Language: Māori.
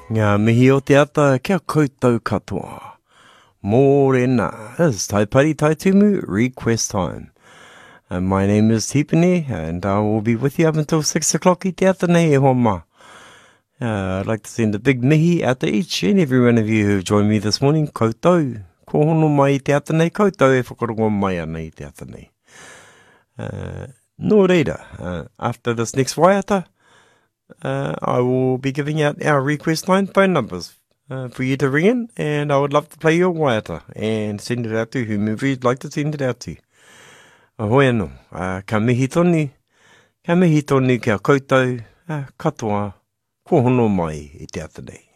Ngā mihi o te ata kia koutou katoa. Mōrena, it's Taipari Taitumu request time. My name is Tipene, and I will be with you up until 6 o'clock I te ata nei e homa. I'd like to send a big mihi out to each and every one of you who joined me this morning. Koutou. Ko hono mai I te ata nei, koutou e whakarongo mai ana I te ata nei. Nō reira, after this next waiata, I will be giving out our request line phone numbers for you to ring in, and I would love to play your waiata and send it out to whomever you'd like to send it out to. Ahoy anō, ka mihi tonu kia koutou, katoa, ko hono mai I te ata nei.